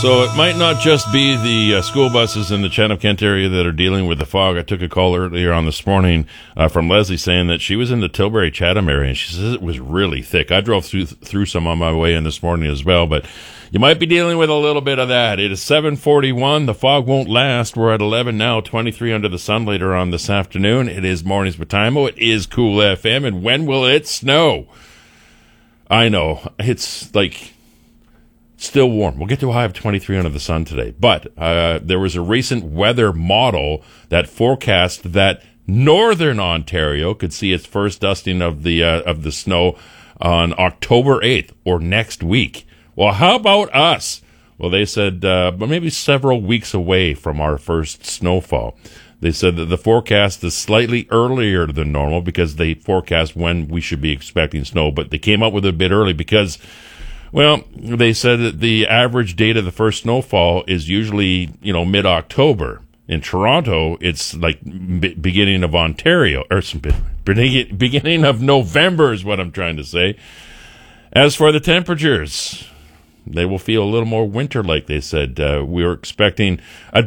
So it might not just be the school buses in the Chatham-Kent area that are dealing with the fog. I took a call earlier on this morning from Leslie saying that she was in the Tilbury-Chatham area, and she says it was really thick. I drove through some on my way in this morning as well, but you might be dealing with a little bit of that. It is 7:41. The fog won't last. We're at 11 now, 23 under the sun later on this afternoon. It is Mornings with Timo. It is Cool FM, and when will it snow? I know. It's like... still warm. We'll get to a high of 23 under the sun today. But there was a recent weather model that forecast that northern Ontario could see its first dusting of the snow on October 8th or next week. Well, how about us? Well, they said maybe several weeks away from our first snowfall. They said that the forecast is slightly earlier than normal because they forecast when we should be expecting snow, but they came up with it a bit early because... well, they said that the average date of the first snowfall is usually, mid-October. In Toronto, it's like beginning of Ontario, or beginning of November is what I'm trying to say. As for the temperatures, they will feel a little more winter-like, they said. We were expecting a